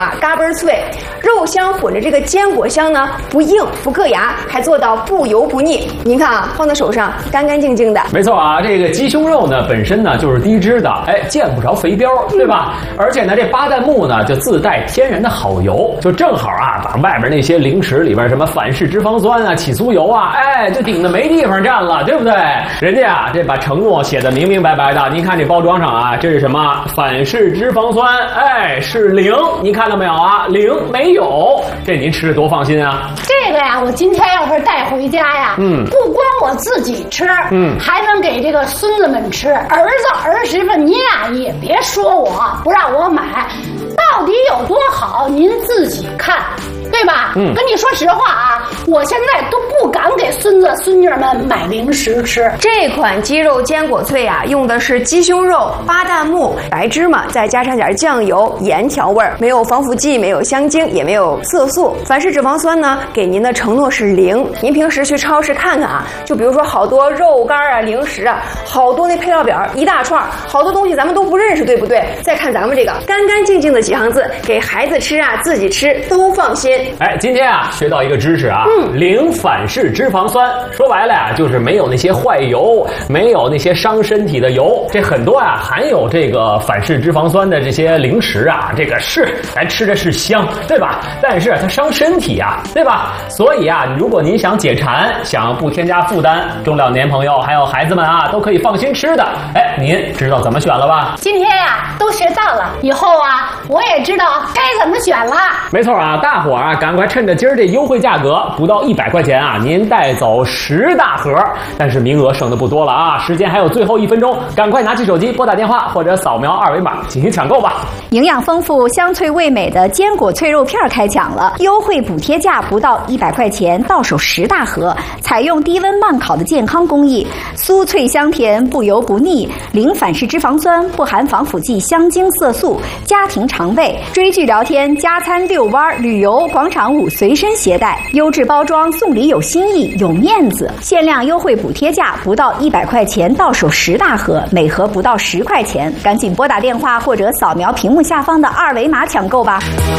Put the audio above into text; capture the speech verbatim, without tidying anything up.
啊，嘎嘣脆，肉香混着这个坚果香呢，不硬不硌牙，还做到不油不腻。您看啊，放在手上干干净净的。 没错啊，这个鸡胸肉呢本身呢就是低脂的，哎，见不着肥膘，对吧？嗯、而且呢，这巴旦木呢就自带天然的好油，就正好啊，把外边那些零食里边什么反式脂肪酸啊、起酥油啊，哎，就顶得没地方站了，对不对？人家啊，这把承诺写得明明白白的。您看这包装上啊，这是什么？反式脂肪酸，哎，是零。您看到没有啊？零没有，这您吃着多放心啊！ 这个呀，我今天要是带回家呀，嗯，不光我自己吃，嗯，还能给这个孙子们吃。儿子儿媳妇，您呀也别说我不让我买，到底有多好，您自己看。对吧？嗯，跟你说实话啊，我现在都不敢给孙子孙女们买零食吃。 这款鸡肉坚果脆啊，用的是鸡胸肉、巴旦木、白芝麻，再加上点酱油、盐调味儿，没有防腐剂，没有香精，也没有色素。反式脂肪酸呢，给您的承诺是零。您平时去超市看看啊，就比如说好多肉干啊、零食啊，好多那配料表一大串，好多东西咱们都不认识，对不对？再看咱们这个干干净净的几行字，给孩子吃啊，自己吃都放心。 哎，今天啊学到一个知识啊，嗯，零反式脂肪酸，说白了呀、啊，就是没有那些坏油，没有那些伤身体的油。这很多啊含有这个反式脂肪酸的这些零食啊，这个是咱吃着是香，对吧？但是它伤身体啊，对吧？所以啊，如果您想解馋，想不添加负担，中老年朋友还有孩子们啊，都可以放心吃的。哎，您知道怎么选了吧？ 今天呀、啊、都学到了，以后啊我也知道该怎么选了。 没错啊，大伙儿啊赶快趁着今儿这优惠价格，不到一百块钱啊，您带走十大盒，但是名额剩的不多了啊，时间还有最后一分钟，赶快拿起手机拨打电话或者扫描二维码进行抢购吧。 营养丰富、香脆味美的坚果脆肉片开抢了，优惠补贴价不到一百块钱，到手十大盒，采用低温慢烤的健康工艺，酥脆香甜，不油不腻，零反式脂肪酸，不含防腐剂、香精、色素，家庭常备。追剧聊天、加餐、遛弯、旅游、广场舞随身携带，优质包装，送礼有新意，有面子。限量优惠补贴价不到一百块钱，到手十大盒，每盒不到十块钱，赶紧拨打电话或者扫描屏幕下方的二维码抢购吧。